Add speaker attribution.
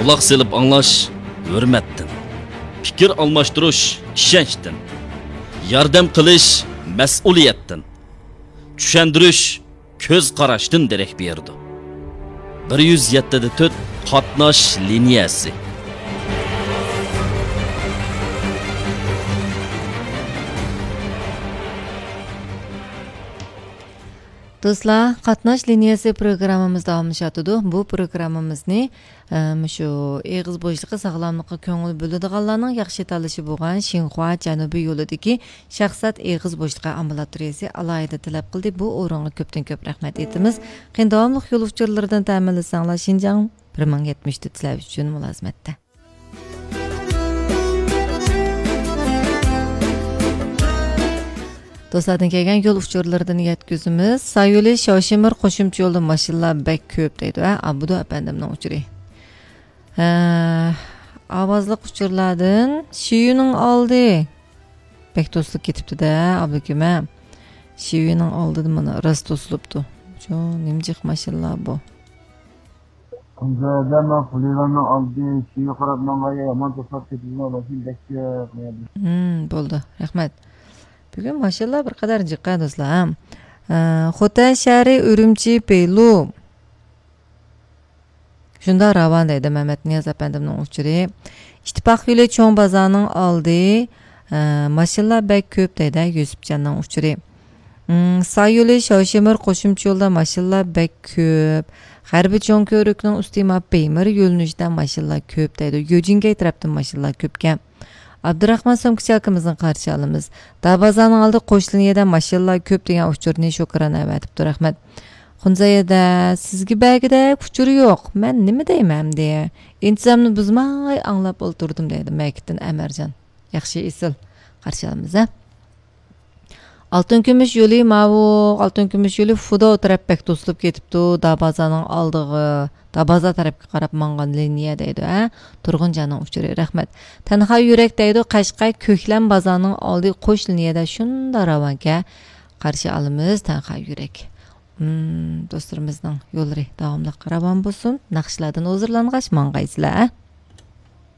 Speaker 1: Quloq selib anglash hurmatdan, fikr almashtirish ishonchdan, yordam qilish mas'uliyatdan, tushuntirish ko'z qarashdan darak berdi. 107 qatnash liniyasi.
Speaker 2: Do'stlar, qatnash liniyasi programmamiz davomlashyapti. Bu programmamizni shu eg'iz bo'shliqi sog'lomlikqa ko'ngil bo'ladiganlarning yaxshi tanlashi bo'lgan Xinhua Janubiy yo'lidagi shaxsat eg'iz bo'shliqi ambulatoriyasi alohida talab qildi. Bu o'ringa ko'pdan ko'p rahmat aytamiz. Qiyin davomli yo'l uchurlaridan ta'minlasanglar Xinjiang 1070 tilab uchun mulozimatda. Do'stlardan kelgan yo'l uchurlaridan yetkazimiz. Sayuli Shoshimir qo'shimcha yo'lda mashinalar bek ko'p deydi. Abudu apandimning uchuri. Ovozli uchurlardan Shiyuning oldi. Bek to'silib ketibdi-da, abukima. Shiyuning oldida mana rost to'silibdi. Shu nimjiq mashinalar bu.
Speaker 3: Qanjadama Xulivanning oldi, Shiyu qarabmanga yomon to'silib ketgan bo'lsin bek.
Speaker 2: Bo'ldi. Rahmat. Bugun maşallah bir kadar jiqqa do'stlar. Xotan shahri Urumchi Pelu. Shunda ravan deydi Mehmet Niyaz apandimning uchuri. İttifoq yo'li cho'ng bozorning oldi. Maşallah bek ko'p deydi Yusufjonning uchuri. Sayuli Shoshimir qo'shimcha yo'lda maşallah bek ko'p. G'arbiy cho'ng ko'rikning ustima Peymir yo'linishdan maşallah ko'p deydi. Yojinga tarafdan maşallah ko'pga. Abdurahman Somkichakimizning qarshi olamiz. Dabazanning oldi qo'shliniyada mashinalar ko'p degan uchurni shokrana aytibdi. Rahmat. Xunzayada sizga bagida uchur yo'q. Men nima deyman deya. Intizomni buzmay anglab o'ltirdim deydi Makitdan Amarjon. Yaxshi esil qarshi olamiz. Altın kumush yo'li Altın kumush yo'li Fudo tarafga to'silib ketibdi. Dabazanning oldig'i Dabaza tarafga qarab mangan liniya deydi. Turg'unjonning uchuri. Rahmat. Tanha yurak deydi. Qashqay Ko'klam bozorining oldi qo'sh liniyada shunda ravonga qarshi olamiz. Tanha yurak. Do'stlarimizning yo'llari davomli ravon bo'lsin. Naqshlardan hozirlangach mang'aysizlar.